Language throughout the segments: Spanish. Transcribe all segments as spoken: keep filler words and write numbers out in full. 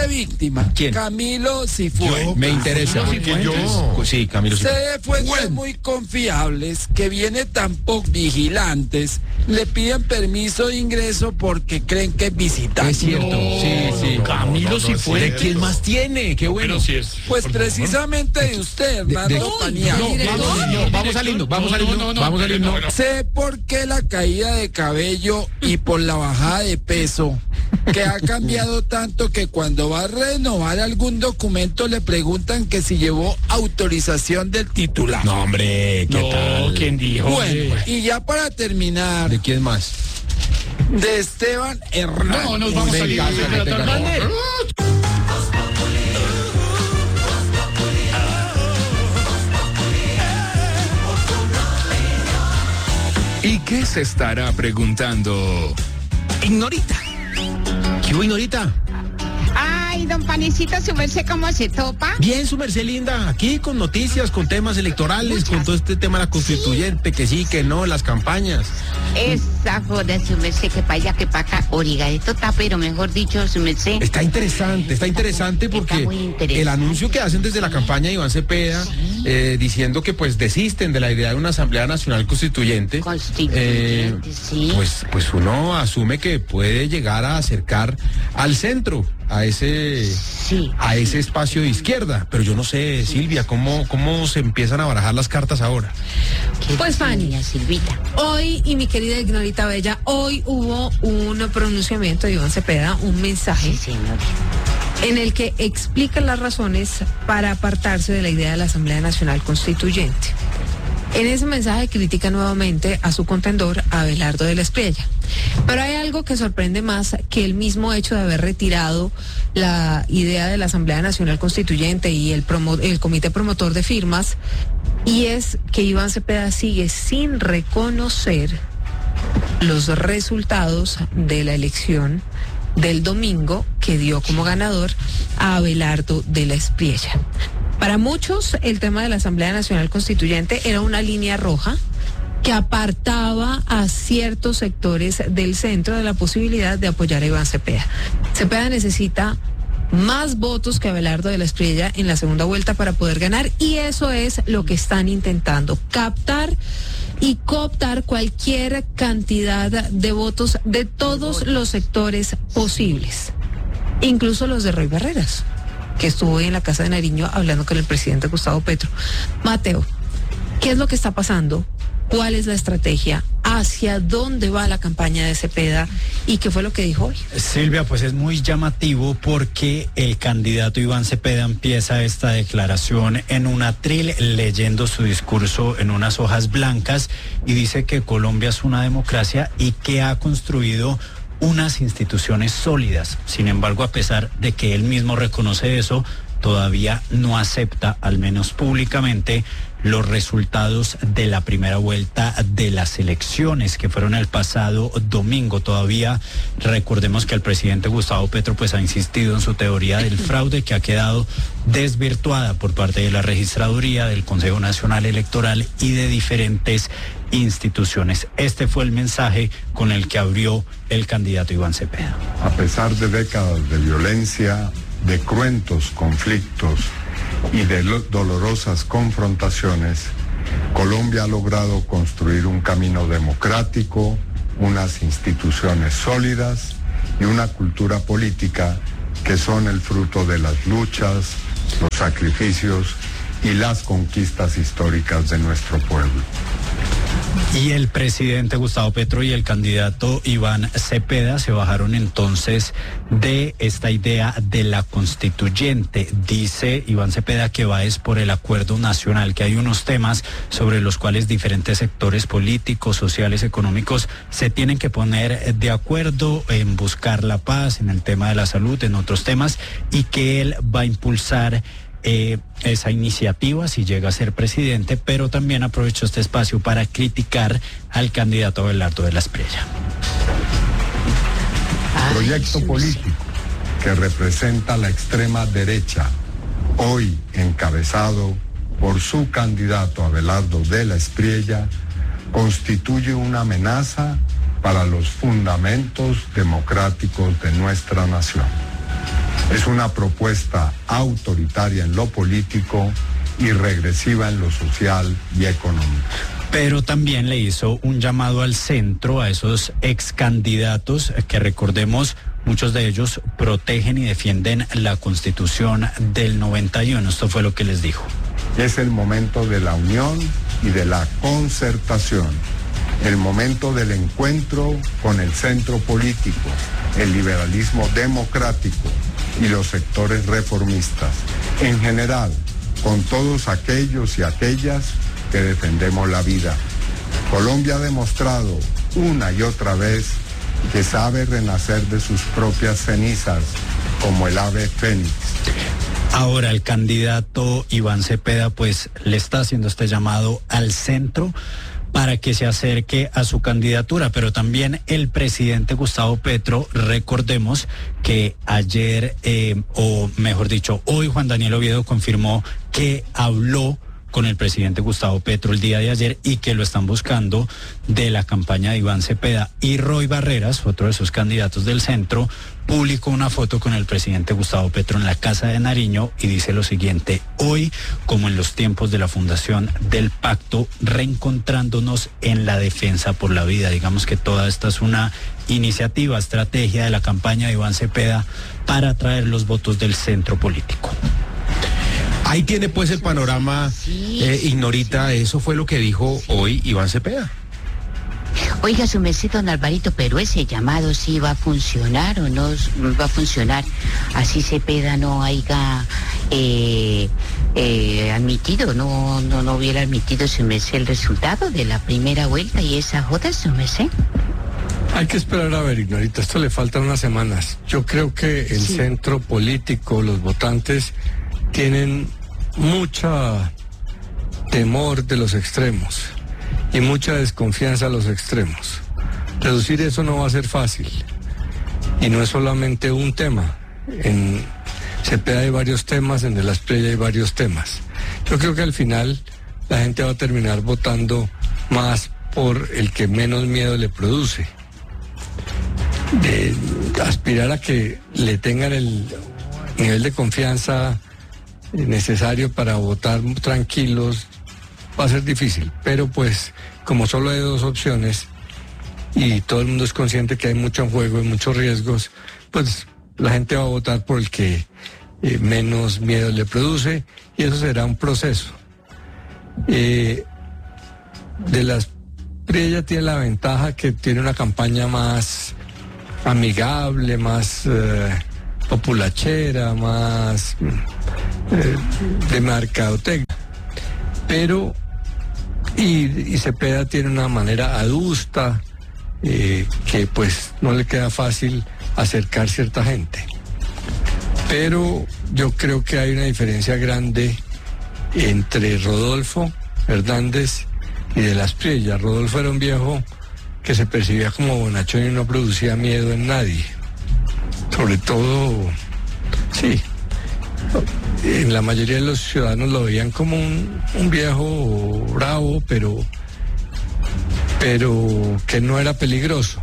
víctima. ¿Quién? Camilo Cifuentes. Yo, me interesa. Camilo Cifuentes. Sí, Camilo Se Cifuentes. de fuentes Bueno. muy confiables que viene tampoco vigilantes, le piden permiso de ingreso porque creen que es visitante. Es cierto. No, sí, sí. no, Camilo no, no, no es Cifuentes. cierto. ¿Quién más tiene? Qué bueno. Pero sí es, Pues por favor. precisamente de usted, Hernando de- Paniagua. No, vamos, no, vamos al himno, vamos al No, himno, no, no, vamos al no, himno. no, no. Sé por qué la caída de cabello y por la bajada de peso, que ha cambiado tanto que cuando va a renovar algún documento le preguntan que si llevó autorización del titular. No, hombre, ¿qué No, tal? ¿quién dijo? Bueno, y ya para terminar, ¿De quién más? de Esteban Hernández. No, nos vamos a salir Venga, de venga, la venga. tarde. ¿Y qué se estará preguntando Ignorita? ¿Qué hubo, Ignorita? Ay, don Panecito, su merced, ¿cómo se topa? Bien, su merced linda, aquí con noticias, con temas electorales, con todo este tema de la constituyente, que sí, que no, las campañas. Esa joda, su merced, que para allá, que para acá. Origadito está, pero mejor dicho, su merced. Está interesante, está interesante Está porque muy interesante. el anuncio que hacen desde la campaña de Iván Cepeda, eh, diciendo que pues desisten de la idea de una Asamblea Nacional Constituyente, Constituyente, sí. pues, pues uno asume que puede llegar a acercar al centro, a ese, Sí. a ese espacio de izquierda. Pero yo no sé, Silvia, cómo, cómo se empiezan a barajar las cartas ahora. ¿Qué Pues, Fanny. decía Silvita? Hoy, y mi querida Ignorita Bella, hoy hubo un pronunciamiento de Iván Cepeda, un mensaje Sí, señor. en el que explica las razones para apartarse de la idea de la Asamblea Nacional Constituyente. En ese mensaje critica nuevamente a su contendor, Abelardo de la Espriella. Pero hay algo que sorprende más que el mismo hecho de haber retirado la idea de la Asamblea Nacional Constituyente y el, promo- el comité promotor de firmas, y es que Iván Cepeda sigue sin reconocer los resultados de la elección del domingo que dio como ganador a Abelardo de la Espriella. Para muchos, el tema de la Asamblea Nacional Constituyente era una línea roja que apartaba a ciertos sectores del centro de la posibilidad de apoyar a Iván Cepeda. Cepeda necesita más votos que Abelardo de la Espriella en la segunda vuelta para poder ganar, y eso es lo que están intentando, captar y cooptar cualquier cantidad de votos de todos los sectores posibles, incluso los de Roy Barreras, que estuvo hoy en la Casa de Nariño hablando con el presidente Gustavo Petro. Mateo, ¿qué es lo que está pasando? ¿Cuál es la estrategia? ¿Hacia dónde va la campaña de Cepeda? ¿Y qué fue lo que dijo hoy? Silvia, pues es muy llamativo porque el candidato Iván Cepeda empieza esta declaración en un atril leyendo su discurso en unas hojas blancas y dice que Colombia es una democracia y que ha construido unas instituciones sólidas. Sin embargo, a pesar de que él mismo reconoce eso, todavía no acepta, al menos públicamente, los resultados de la primera vuelta de las elecciones que fueron el pasado domingo. Todavía recordemos que el presidente Gustavo Petro pues ha insistido en su teoría del fraude, que ha quedado desvirtuada por parte de la registraduría, del Consejo Nacional Electoral y de diferentes instituciones. Este fue el mensaje con el que abrió el candidato Iván Cepeda. A pesar de décadas de violencia, de cruentos conflictos y de lo- dolorosas confrontaciones, Colombia ha logrado construir un camino democrático, unas instituciones sólidas y una cultura política que son el fruto de las luchas, los sacrificios y las conquistas históricas de nuestro pueblo. Y el presidente Gustavo Petro y el candidato Iván Cepeda se bajaron entonces de esta idea de la constituyente. Dice Iván Cepeda que va es por el acuerdo nacional, que hay unos temas sobre los cuales diferentes sectores políticos, sociales, económicos se tienen que poner de acuerdo en buscar la paz, en el tema de la salud, en otros temas, y que él va a impulsar Eh, esa iniciativa si llega a ser presidente, pero también aprovechó este espacio para criticar al candidato Abelardo de la Espriella. Proyecto político que representa la extrema derecha, hoy encabezado por su candidato Abelardo de la Espriella, constituye una amenaza para los fundamentos democráticos de nuestra nación. Es una propuesta autoritaria en lo político y regresiva en lo social y económico. Pero también le hizo un llamado al centro, a esos ex candidatos que, recordemos, muchos de ellos protegen y defienden la Constitución del noventa y uno. Esto fue lo que les dijo. Es el momento de la unión y de la concertación, el momento del encuentro con el centro político, el liberalismo democrático y los sectores reformistas. En general, con todos aquellos y aquellas que defendemos la vida. Colombia ha demostrado una y otra vez que sabe renacer de sus propias cenizas, como el ave fénix. Ahora el candidato Iván Cepeda pues le está haciendo este llamado al centro para que se acerque a su candidatura, pero también el presidente Gustavo Petro, recordemos que ayer, eh, o mejor dicho, hoy Juan Daniel Oviedo confirmó que habló con el presidente Gustavo Petro el día de ayer y que lo están buscando de la campaña de Iván Cepeda. Y Roy Barreras, otro de sus candidatos del centro, publicó una foto con el presidente Gustavo Petro en la Casa de Nariño y dice lo siguiente: hoy, como en los tiempos de la fundación del pacto, reencontrándonos en la defensa por la vida. Digamos que toda esta es una iniciativa, estrategia de la campaña de Iván Cepeda para atraer los votos del centro político. Ahí tiene pues el panorama, eh, Ignorita, eso fue lo que dijo hoy Iván Cepeda. Oiga, su merced, don Alvarito, pero ese llamado sí va a funcionar o no va a funcionar. Así Cepeda no haya eh, eh, admitido, no, no, no hubiera admitido, su merced, el resultado de la primera vuelta y esa joda, su merced. Hay que esperar a ver, Ignorita, esto le faltan unas semanas. Yo creo que el sí. centro político, los votantes, tienen mucha temor de los extremos y mucha desconfianza a los extremos. Reducir eso no va a ser fácil. Y no es solamente un tema. En Cepeda hay varios temas, en De la Espriella hay varios temas. Yo creo que al final la gente va a terminar votando más por el que menos miedo le produce. De aspirar a que le tengan el nivel de confianza necesario para votar tranquilos va a ser difícil, pero pues como solo hay dos opciones y todo el mundo es consciente que hay mucho en juego y muchos riesgos, pues la gente va a votar por el que eh, menos miedo le produce y eso será un proceso. Eh, de la Espriella tiene la ventaja que tiene una campaña más amigable, más eh, populachera, más eh, de mercadotecnia, pero y, y Cepeda tiene una manera adusta eh, que pues no le queda fácil acercar cierta gente, pero yo creo que hay una diferencia grande entre Rodolfo Hernández y De la Espriella. Rodolfo era un viejo que se percibía como bonachón y no producía miedo en nadie. Sobre todo, sí, en la mayoría de los ciudadanos lo veían como un, un viejo bravo, pero, pero que no era peligroso.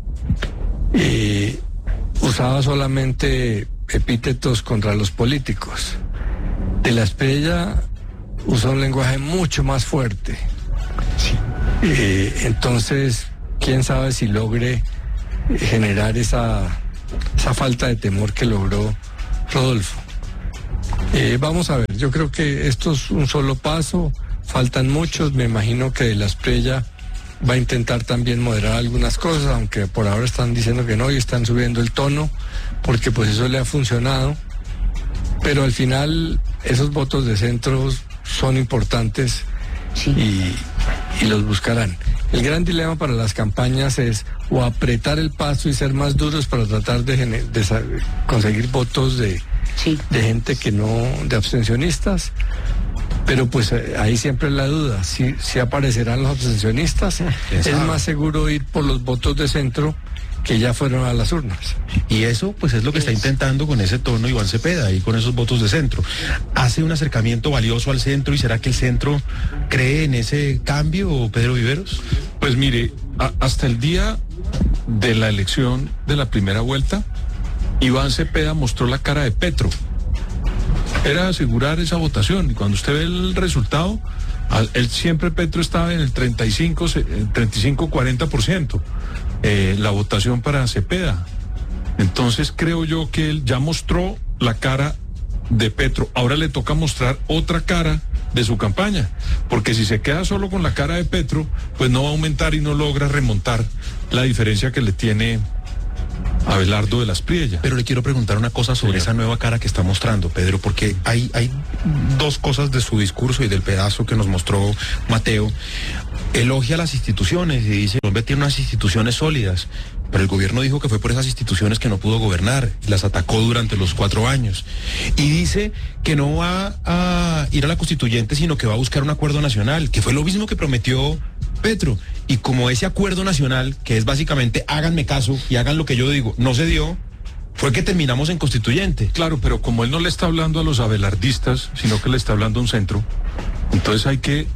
Y usaba solamente epítetos contra los políticos. De la Espriella usó un lenguaje mucho más fuerte. Eh, entonces, quién sabe si logre generar esa, esa falta de temor que logró Rodolfo. Eh, vamos a ver, yo creo que esto es un solo paso, faltan muchos, me imagino que De la Espriella va a intentar también moderar algunas cosas, aunque por ahora están diciendo que no y están subiendo el tono, porque pues eso le ha funcionado, pero al final esos votos de centro son importantes. Sí. y, y los buscarán. El gran dilema para las campañas es o apretar el paso y ser más duros para tratar de, gener- de sa- conseguir votos de, sí. de gente que no, de abstencionistas, pero pues ahí siempre es la duda, si, si aparecerán los abstencionistas, es más seguro ir por los votos de centro que ya fueron a las urnas. Y eso pues es lo que está intentando con ese tono Iván Cepeda y con esos votos de centro. ¿Hace un acercamiento valioso al centro y será que el centro cree en ese cambio, Pedro Viveros? Pues mire, a, hasta el día de la elección de la primera vuelta, Iván Cepeda mostró la cara de Petro. Era asegurar esa votación, y cuando usted ve el resultado, él siempre Petro estaba en el treinta y cinco, cuarenta por ciento, eh, la votación para Cepeda. Entonces creo yo que él ya mostró la cara de Petro. Ahora le toca mostrar otra cara de su campaña, porque si se queda solo con la cara de Petro, pues no va a aumentar y no logra remontar la diferencia que le tiene Abelardo de la Espriella. Pero le quiero preguntar una cosa sobre Señor. esa nueva cara que está mostrando, Pedro, porque hay, hay dos cosas de su discurso y del pedazo que nos mostró Mateo. Elogia las instituciones y dice, Colombia tiene unas instituciones sólidas, pero el gobierno dijo que fue por esas instituciones que no pudo gobernar y las atacó durante los cuatro años. Y dice que no va a ir a la constituyente, sino que va a buscar un acuerdo nacional, que fue lo mismo que prometió Petro. Y como ese acuerdo nacional, que es básicamente háganme caso y hagan lo que yo digo, no se dio, fue que terminamos en constituyente. Claro, pero como él no le está hablando a los abelardistas, sino que le está hablando a un centro, entonces hay que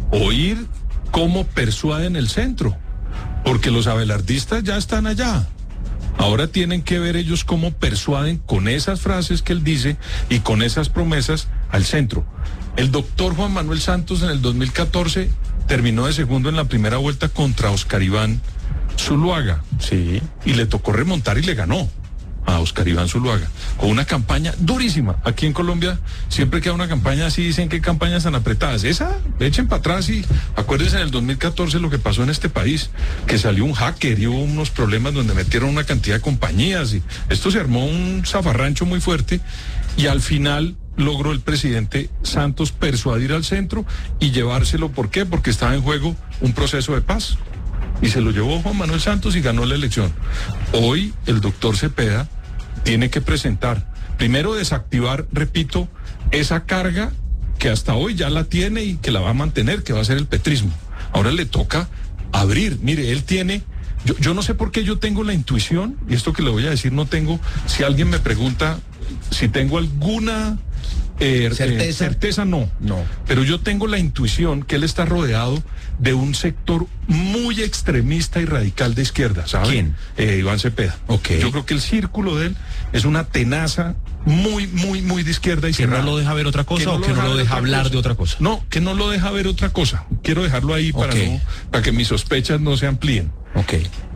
oír cómo persuaden el centro, porque los abelardistas ya están allá. Ahora tienen que ver ellos cómo persuaden con esas frases que él dice y con esas promesas al centro. El doctor Juan Manuel Santos en el dos mil catorce terminó de segundo en la primera vuelta contra Oscar Iván Zuluaga. Sí. Y le tocó remontar y le ganó a Oscar Iván Zuluaga, con una campaña durísima. Aquí en Colombia, siempre que hay una campaña así, dicen que campañas tan apretadas. Esa, echen para atrás y acuérdense en el dos mil catorce lo que pasó en este país, que salió un hacker y hubo unos problemas donde metieron una cantidad de compañías y esto se armó un zafarrancho muy fuerte y al final logró el presidente Santos persuadir al centro y llevárselo. ¿Por qué? Porque estaba en juego un proceso de paz. Y se lo llevó Juan Manuel Santos y ganó la elección. Hoy el doctor Cepeda tiene que presentar, primero desactivar, repito, esa carga que hasta hoy ya la tiene y que la va a mantener, que va a ser el petrismo. Ahora le toca abrir. Mire, él tiene... Yo, yo no sé por qué yo tengo la intuición, y esto que le voy a decir no tengo, si alguien me pregunta si tengo alguna... Eh, ¿Certeza? Eh, certeza no, no. Pero yo tengo la intuición que él está rodeado de un sector muy extremista y radical de izquierda, ¿sabe? ¿Quién? Eh, Iván Cepeda. Okay. Yo creo que el círculo de él es una tenaza muy, muy, muy de izquierda y ¿Que no lo deja ver otra cosa o que no lo deja hablar de otra cosa? No, que no lo deja ver otra cosa. Quiero dejarlo ahí para, Okay. no, para que mis sospechas no se amplíen. Ok.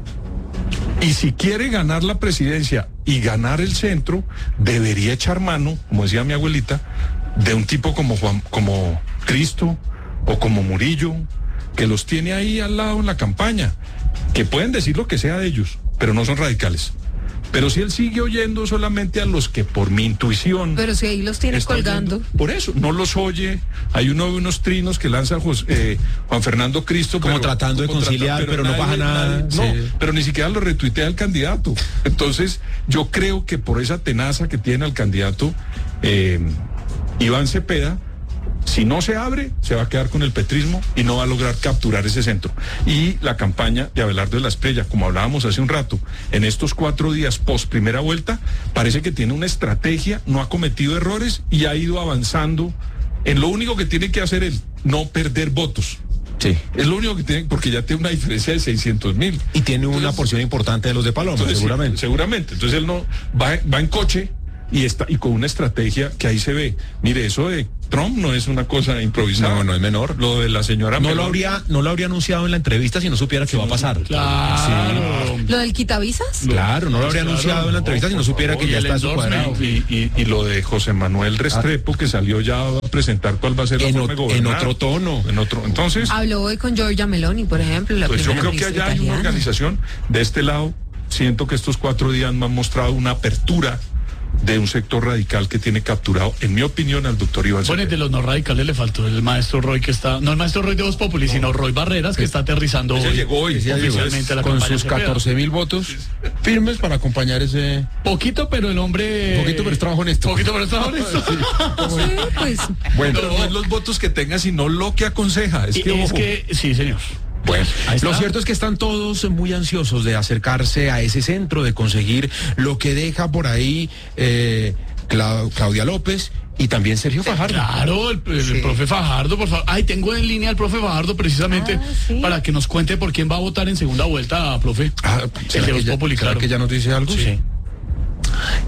Y si quiere ganar la presidencia y ganar el centro, debería echar mano, como decía mi abuelita, de un tipo como Juan, como Cristo o como Murillo, que los tiene ahí al lado en la campaña, que pueden decir lo que sea de ellos, pero no son radicales. Pero si él sigue oyendo solamente a los que por mi intuición... Pero si ahí los tiene está colgando. oyendo, por eso, no los oye. Hay uno de unos trinos que lanza José, eh, Juan Fernando Cristo. Como pero- tratando de como conciliar, pero no pasa nada, nadie- no, sí. pero ni siquiera lo retuitea el candidato. Entonces, yo creo que por esa tenaza que tiene el candidato eh, Iván Cepeda, si no se abre, se va a quedar con el petrismo y no va a lograr capturar ese centro. Y la campaña de Abelardo de la Espriella, como hablábamos hace un rato, en estos cuatro días post primera vuelta, parece que tiene una estrategia, no ha cometido errores y ha ido avanzando en lo único que tiene que hacer él, no perder votos. Sí. Es lo único que tiene, porque ya tiene una diferencia de seiscientos mil. Y tiene una Entonces, porción importante de los de Paloma, Entonces, sí, seguramente. seguramente. Entonces él no va, va en coche y está y con una estrategia que ahí se ve. Mire, eso de Trump no es una cosa improvisada. No, no es menor. Lo de la señora No lo Meloni. habría, no lo habría anunciado en la entrevista si no supiera que va a pasar. Claro. ¿Lo del quitavisas? Claro, no lo habría Claro, anunciado en la entrevista si no por supiera favor, que y ya el está eso endorsement. cuadrado. Y, y, y lo de José Manuel Restrepo, que salió ya a presentar cuál va a ser la En forma de ot- en gobernar. otro tono. En otro. Entonces, Habló hoy con Giorgia Meloni, por ejemplo, la pues yo primera creo que ministra allá hay una italiana. organización. De este lado, siento que estos cuatro días me han mostrado una apertura de un sector radical que tiene capturado, en mi opinión, al doctor Iván Bueno, y Cepeda. de los no radicales le faltó el maestro Roy que está, no el maestro Roy de Voz Populi, sino Roy Barreras que está aterrizando Ese hoy, llegó hoy, ese ya llegó. oficialmente a la con campaña sus Cepeda. catorce mil votos firmes para acompañar ese... Poquito, pero el hombre... Poquito, pero es trabajo honesto. Poquito, pero es trabajo honesto. Sí, pues. Bueno, Pero no es los votos que tenga, sino lo que aconseja. Es Y que, es ojo, que, sí, señor. Bueno, Ahí está. lo cierto es que están todos muy ansiosos de acercarse a ese centro, de conseguir lo que deja por ahí eh, Cla- Claudia López y también Sergio Fajardo. Claro, el, el Sí. profe Fajardo, por favor. Ay, tengo en línea al profe Fajardo precisamente Ah, sí. para que nos cuente por quién va a votar en segunda vuelta, profe. Ah, El ¿será de que Voz ya, Populi, será claro. que ya nos dice algo? Sí.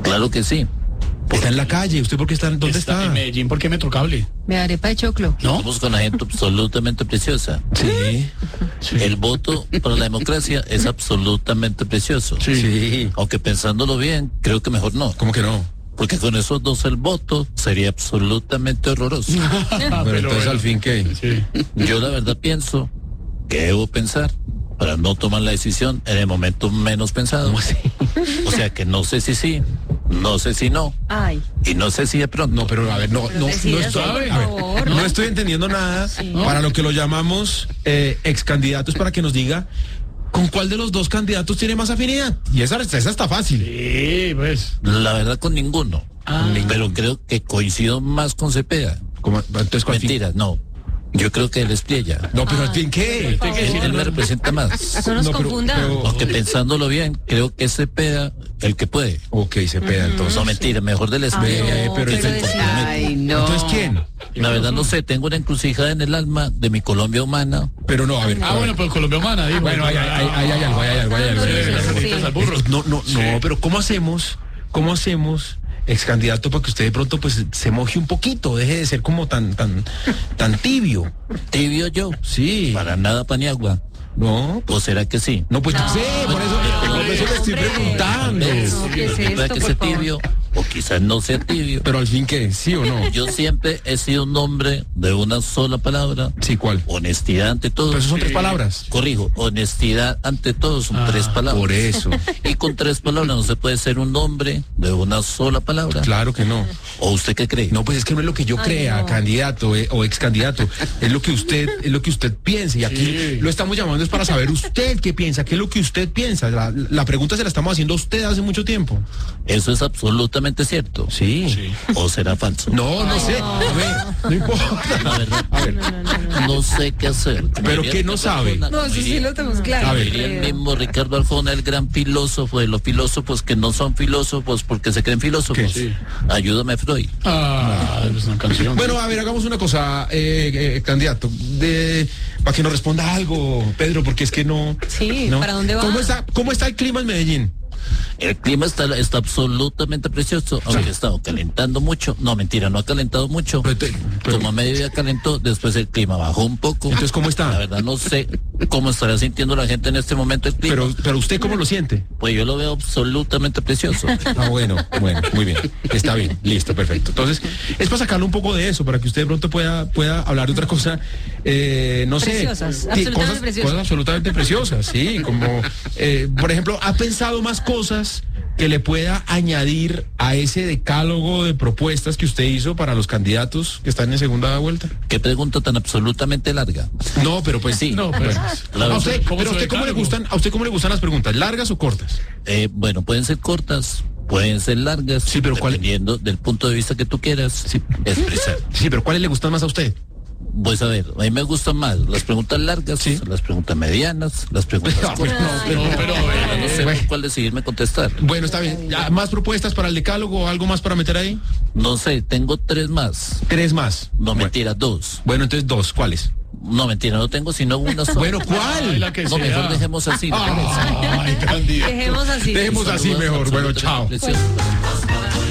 Claro que sí. Está en la calle. ¿Usted por qué está? ¿Dónde está? En Medellín, ¿por qué Metrocable? Me arepa de choclo. ¿No? Estamos con la gente absolutamente preciosa. Sí. El voto para la democracia es absolutamente precioso. Sí. Aunque pensándolo bien, creo que mejor no. ¿Cómo que no? Porque con esos dos el voto sería absolutamente horroroso. Pero entonces al fin qué. Sí. Yo la verdad pienso que debo pensar para no tomar la decisión en el momento menos pensado. ¿Cómo así? O sea que no sé si sí, no sé si no, Ay. y no sé si de pronto. No, pero a ver, no, Pero no, no decídase, estoy, por a ver, favor, no ¿no? estoy entendiendo nada para lo que lo llamamos eh, ex candidatos, para que nos diga con cuál de los dos candidatos tiene más afinidad. Y esa, esa está fácil. Sí, pues. La verdad con ninguno. Ah. Pero creo que coincido más con Cepeda. ¿Cómo? Entonces, ¿cuál fin? Mentiras, no. Yo creo que él es Priella. No, pero al fin qué. Él, él me representa más. No nos No, pero- confunda. pero- Aunque pensándolo bien, creo que es Cepeda el que puede. Ok, Cepeda, entonces. No, mentira, mejor del Ay, Cepeda. Ve, no, pero pero entonces- decía- Ay, no. Entonces, ¿quién? La verdad no sé, tengo una encrucijada en el alma de mi Colombia humana. Pero no, a ver. Ah, bueno, pues Colombia Humana, digo. Bueno, hay, hay, hay, hay, hay algo, hay algo, hay algo. Sí, hay algo, hay algo. sí. Al burro. No, no, no, pero ¿cómo hacemos? ¿Cómo hacemos, ex candidato, para que usted de pronto pues se moje un poquito, deje de ser como tan, tan, tan tibio? Tibio yo. Sí. Para nada paniagua. No, ¿O será que sí? no, pues yo sé, por eso, por eso le estoy hombre. preguntando. No, ¿qué es Puede esto, que por sea favor? tibio, o quizás no sea tibio. Pero al fin, ¿qué? ¿Sí o no? Yo siempre he sido un hombre de una sola palabra. Sí, ¿cuál? Honestidad ante todo. Pero eso son tres palabras. Corrijo, honestidad ante todo son Ah, tres palabras. Por eso. Y con tres palabras no se puede ser un hombre de una sola palabra. Claro que no. ¿O usted qué cree? No, pues es que no es lo que yo Ay, crea, no. candidato eh, o ex candidato. Es lo que usted, es lo que usted piense. Y aquí Sí. lo estamos llamando es para saber usted qué piensa, qué es lo que usted piensa. La, la pregunta se la estamos haciendo a usted hace mucho tiempo. Eso es absolutamente cierto. Sí. Sí. ¿O será falso? No, no sé. A ver, no importa. La verdad, A ver, no sé qué hacer. Como ¿Pero diría qué no Ricardo sabe? Arjona, No, como eso sí diría- lo tenemos claro. A ver. diría el mismo Ricardo Arjona, el gran filósofo de los filósofos que no son filósofos porque se creen filósofos. ¿Qué? Sí. Ayúdame, Freud. Ah, es una canción. Bueno, a ver, hagamos una cosa, eh, eh, candidato, de, para que nos responda algo, Pedro, porque es que no. Sí, no. ¿para dónde va? ¿Cómo está, cómo está el clima en Medellín? El clima está, está absolutamente precioso, aunque ha estado calentando mucho. No, mentira, no ha calentado mucho. Pero te- pero- Como a mediodía calentó, después el clima bajó un poco. Entonces, ¿cómo está? La verdad no sé cómo estará sintiendo la gente en este momento el clima. Pero, pero usted cómo lo siente? Pues yo lo veo absolutamente precioso. Ah, bueno, bueno, muy bien. Está bien, listo, perfecto. Entonces, es para sacarle un poco de eso, para que usted de pronto pueda, pueda hablar de otra cosa, eh, no Preciosas, sé. absolutamente cosas, preciosas. cosas absolutamente preciosas, sí, como, eh, por ejemplo, ¿ha pensado más cosas que le pueda añadir a ese decálogo de propuestas que usted hizo para los candidatos que están en segunda vuelta? Qué pregunta tan absolutamente larga. No, pero pues sí. No, pues. La ¿A verdad, usted, ¿cómo pero a se usted cómo le decálogo? gustan, a usted cómo le gustan las preguntas, largas o cortas? eh, bueno, pueden ser cortas, pueden ser largas, Sí, pero ¿cuál- dependiendo del punto de vista que tú quieras expresar. Sí, pero ¿cuáles le gustan más a usted? Pues a ver, a mí me gustan más las preguntas largas, Sí. las preguntas medianas, las preguntas No, cortas. pero- No, pero. eh, No sé bueno. por cuál decidirme contestar. Bueno, está bien. Ya, ¿más propuestas para el decálogo o algo más para meter ahí? No sé, tengo tres más. Tres más. No, Bueno. mentira, dos. Bueno, entonces dos. ¿Cuáles? No, mentira, no tengo sino una sola. Bueno, Ay, ¿cuál? la que No, sea. mejor dejemos así. ¿le parece? Ay, candidato. Dejemos así. Dejemos así mejor. Bueno, chao. Precioso.